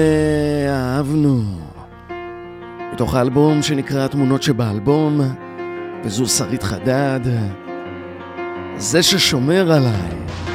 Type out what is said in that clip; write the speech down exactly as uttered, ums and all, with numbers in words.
אהבנו מתוך האלבום שנקרא תמונות שבאלבום, וזו שרית חדד, זה ששומר עליי.